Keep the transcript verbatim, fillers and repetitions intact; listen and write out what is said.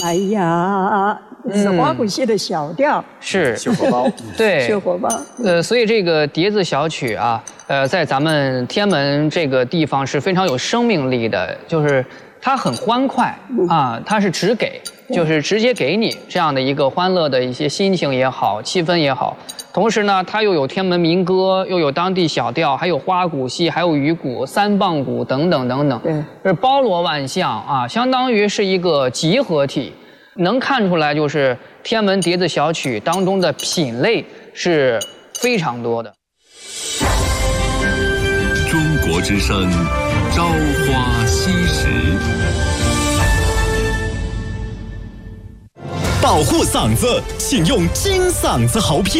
哎呀，是花鼓戏的小调， 是秀火包， 对， 秀火包。 呃，所以这个碟子小曲啊，呃，在咱们天安门这个地方是非常有生命力的，就是它很欢快啊，它是直给，就是直接给你这样的一个欢乐的一些心情也好，气氛也好。同时呢，它又有天安门民歌，又有当地小调，还有花鼓戏，还有鱼鼓、三棒鼓等等等等， 对， 是包罗万象啊，相当于是一个集合体。能看出来，就是天安门碟子小曲当中的品类是非常多的。 中国之声，朝花夕拾。 保护嗓子，请用金嗓子喉片。